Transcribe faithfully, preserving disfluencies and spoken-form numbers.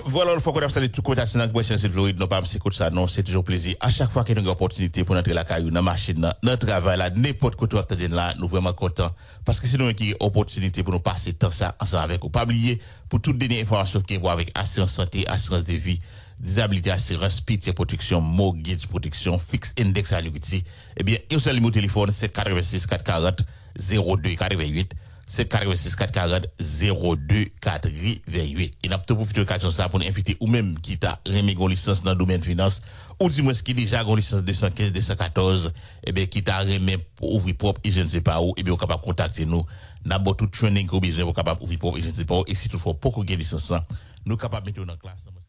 Voilà, une fois qu'on a salué tout côté dans la chaîne Floride, non pas m'écoute ça, non, c'est toujours plaisir. À chaque fois qu'il y a une opportunité pour entrer la caillou, dans la machine, dans le travail, là, n'importe quoi, tout là, nous vraiment contents. Parce que c'est nous qui avons une opportunité pour nous passer temps ça ensemble avec vous. Pas oublier, pour toutes les informations qui sont avec assurance santé, assurance de vie, disabilité, assurance, pitié, protection, mortgage, protection, fixe index annuity, eh bien, il y a un numéro de téléphone, c'est quatre six quatre quatre zéro zéro deux quatre-vingt-huit. C'est quatre six quatre quatre zéro deux quatre-vingt-huit. Et n'a pas profité de ça pour nous inviter ou même qui t'a remis une licence dans le domaine finance ou du moins qui déjà une licence deux cent quinze, deux cent quatorze, et bien qui t'a remis pour ouvrir propre et je ne sais pas où, et bien vous capable contacter nous. N'a pas tout training qu'on besoin pour capable ouvrir propre et je ne sais pas où. Et si toutefois pour qu'on ait licence, nous capable mettre dans la classe.